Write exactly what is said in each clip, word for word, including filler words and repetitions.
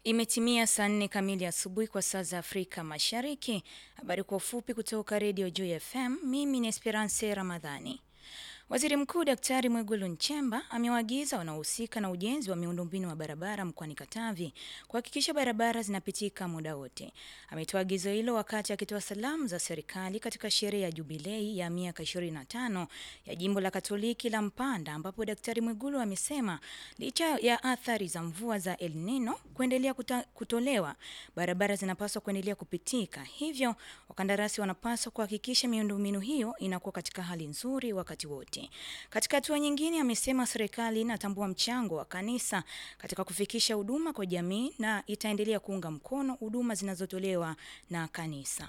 Imetimia saa nne kamili asubuhi kwa saa za Afrika Mashariki. Habari kwa ufupi kutoka Radio Joy F M. Mimi ni Esperance Ramadhani. Waziri Mkuu Daktari Mwigulu Nchemba amewaagiza wanaohusika na ujenzi wa miundombinu wa barabara mkoani Katavi kuhakikisha barabara zinapitika muda wote. Ametoa agizo hilo wakati akitoa salamu za serikali katika sherehe ya jubilei ya miaka ishirini na tano ya Jimbo la Katoliki la Mpanda, ambapo Daktari Mwigulu amesema licha ya athari za mvua za El Nino kuendelea kuta, kutolewa, barabara zinapaswa kuendelea kupitika. Hivyo wakandarasi wanapaswa kuhakikisha miundombinu hiyo inakuwa katika hali nzuri wakati wote. Katika hatua nyingine, amesema serikali inatambua mchango wa kanisa katika kufikisha huduma kwa jamii na itaendelea kuunga mkono huduma zinazotolewa na kanisa.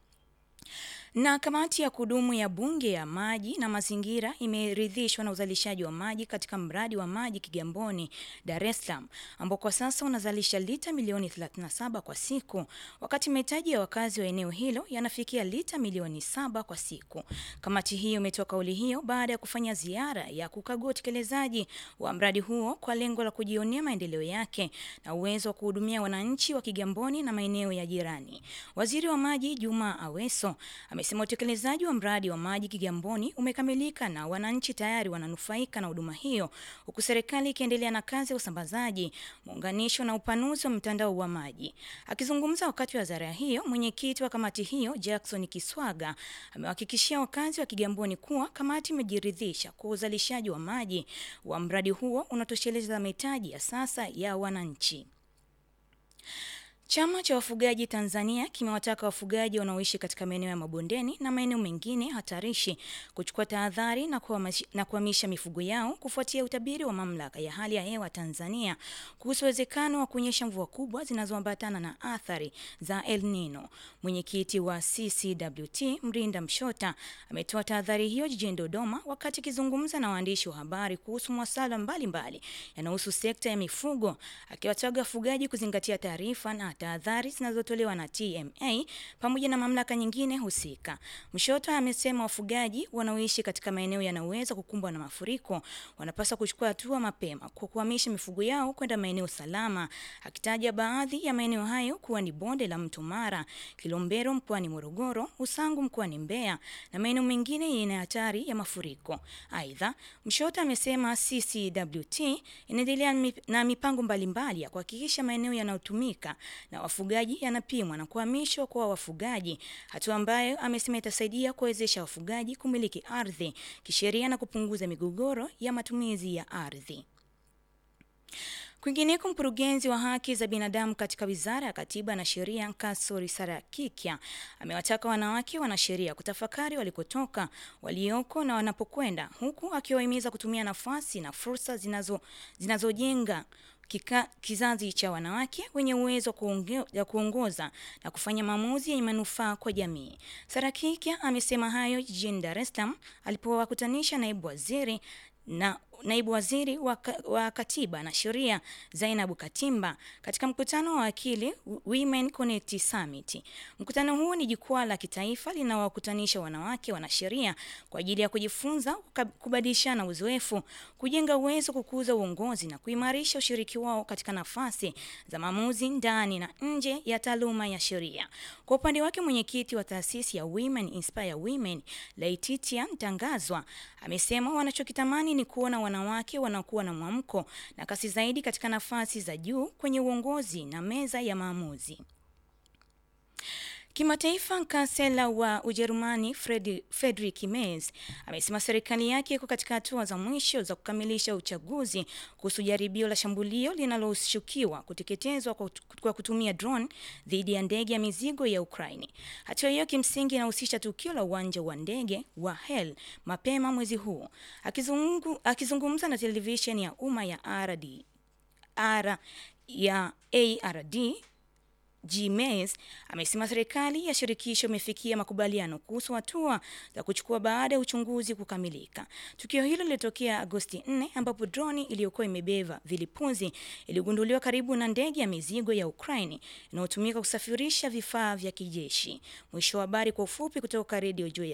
Na kamati ya kudumu ya bunge ya maji na mazingira imeridhishwa na uzalishaji wa maji katika mradi wa maji Kigamboni, Dar es Salaam, ambao kwa sasa unazalisha lita milioni thelathini na saba kwa siku, wakati mahitaji ya wakazi wa eneo hilo yanafikia lita milioni saba kwa siku. Kamati hiyo imetoa kauli hiyo baada ya kufanya ziara ya kukagua utekelezaji wa mradi huo kwa lengo la kujionea maendeleo yake na uwezo wa kuhudumia wananchi wa Kigamboni na maeneo ya jirani. Waziri wa maji Juma Aweso amesema utekelezaji wa mradi wa maji Kigamboni umekamilika na wananchi tayari wananufaika na huduma hiyo, huku serikali ikiendelea na kazi ya usambazaji, muunganisho na upanuzi wa mtandao wa maji. Akizungumza wakati wa ziara hiyo, mwenyekiti wa kamati hiyo Jackson Kiswaga amewahakikishia wakazi wa Kigamboni kuwa kamati imejiridhisha kwa uzalishaji wa maji wa mradi huo unatosheleza mahitaji ya sasa ya wananchi. Chama cha wafugaji Tanzania kimewataka wafugaji wanaoishi katika maeneo ya mabondeni na maeneo mengine hatarishi kuchukua tahadhari na kuhamisha mifugo yao kufuatia utabiri wa mamlaka ya hali ya hewa Tanzania kuhusu uwezekano wa kunyesha mvua kubwa zinazoambatana na athari za El Nino. Mwenyekiti wa C C W T Mrinda Mshota ametoa tahadhari hiyo jijini Dodoma wakati akizungumza na waandishi wa habari kuhusu masuala mbalimbali yanayohusu sekta ya mifugo, akiwataka wafugaji kuzingatia taarifa na tahadhari zinazotolewa na T M A pamoja na mamlaka nyingine husika. Mshota amesema wafugaji wanaoishi katika maeneo yanayoweza kukumbwa na mafuriko wanapaswa kuchukua hatua mapema kwa kuhamisha mifugo yao kwenda maeneo salama, akitaja baadhi ya maeneo hayo kuwa ni bonde la Mto Mara, Kilombero mkoani Morogoro, Usangu mkoani Mbeya na maeneo mengine yenye hatari ya mafuriko. Aidha, Mshota amesema C C W T inaendelea na mipango mbalimbali ya kuhakikisha maeneo yanayotumika na wafugaji yanapimwa na kuhamishwa kwa wafugaji, hatua ambayo amesema itasaidia kuwezesha wafugaji kumiliki ardhi kisheria na kupunguza migogoro ya matumizi ya ardhi. Kwingineko, mkurugenzi wa haki za binadamu katika Wizara ya Katiba na Sheria Nkasori Sarakikia amewataka wanawake wanasheria kutafakari walikotoka, walioko na wanapokwenda, huku akiwahimiza kutumia nafasi na fursa zinazo zinazojenga Kika, kizazi cha wanawake wenye uwezo wa kuongoza na kufanya maamuzi yenye manufaa kwa jamii. Sarakikia amesema hayo jijini Dar es Salaam alipowakutanisha naibu waziri na naibu waziri wa, wa Katiba na Sheria Zainabu Katimba katika mkutano wa akili Women Connect Summit. Mkutano huu ni jukwaa la kitaifa linalowakutanisha wanawake wanasheria kwa ajili ya kujifunza, kubadilishana uzoefu, kujenga uwezo, kukuza uongozi na kuimarisha ushiriki wao katika nafasi za maamuzi ndani na nje ya taaluma ya sheria. Kwa upande wake, mwenyekiti wa taasisi ya Women Inspire Women, Laetitia Mtangazwa, amesema wanachokitamani ni kuona wanawake wanakuwa na mwamko na kasi zaidi katika nafasi za juu kwenye uongozi na meza ya maamuzi. Kimataifa, kansela wa Ujerumani Friedrich Merz amesema serikali yake iko katika hatua za mwisho za kukamilisha uchaguzi kuhusu jaribio la shambulio linaloshukiwa kuteketezwa kwa kutumia drone dhidi ya ndege ya mizigo ya Ukraini. Hatua hiyo kimsingi inahusisha tukio la uwanja wa ndege wa Hel mapema mwezi huu. Akizungu, akizungumza na televisheni ya umma ya R D R ya A R D, Merz amesema serikali ya shirikisho imefikia makubaliano kuhusu hatua za kuchukua baada ya uchunguzi kukamilika. Tukio hilo lilitokea Agosti nne ambapo droni iliyokuwa imebeba vilipuzi iligunduliwa karibu na ndege ya mizigo ya Ukraini inayotumika kusafirisha vifaa vya kijeshi. Mwisho wa habari kwa ufupi kutoka Radio Joy.